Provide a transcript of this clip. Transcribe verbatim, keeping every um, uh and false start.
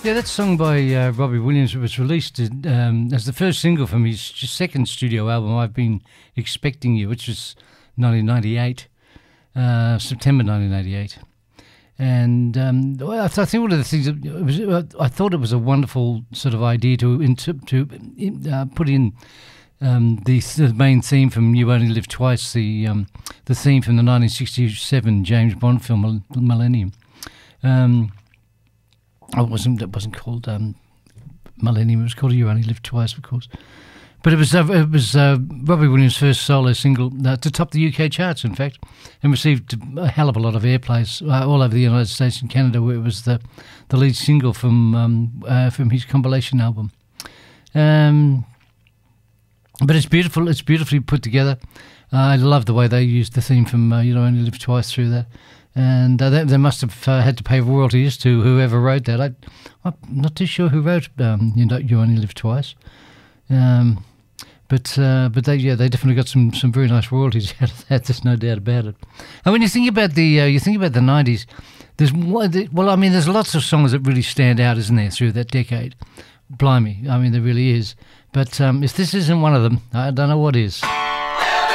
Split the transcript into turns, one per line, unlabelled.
Yeah, that song by uh, Robbie Williams was released um, as the first single from his second studio album, I've Been Expecting You, which was nineteen ninety-eight, uh, September nineteen ninety-eight. And um, well, I, th- I think one of the things, that it was, uh, I thought it was a wonderful sort of idea to to, to uh, put in um, the, the main theme from You Only Live Twice, the um, the theme from the nineteen sixty-seven James Bond film Millennium. Um, it wasn't it wasn't called um, Millennium. It was called You Only Live Twice, of course. But it was uh, it was uh, Robbie Williams' first solo single uh, to top the U K charts, in fact, and received a hell of a lot of airplays uh, all over the United States and Canada, where it was the, the lead single from um, uh, from his compilation album. Um, but it's beautiful. It's beautifully put together. Uh, I love the way they used the theme from uh, You Know Only Live Twice through that. And uh, they, they must have uh, had to pay royalties to whoever wrote that. I, I'm not too sure who wrote um, You Know You Only Live Twice. Um, but uh, but they yeah they definitely got some, some very nice royalties out of that. There's no doubt about it. And when you think about the uh, you think about the nineties, there's well I mean there's lots of songs that really stand out, isn't there, through that decade? Blimey, I mean there really is. But um, if this isn't one of them, I don't know what is.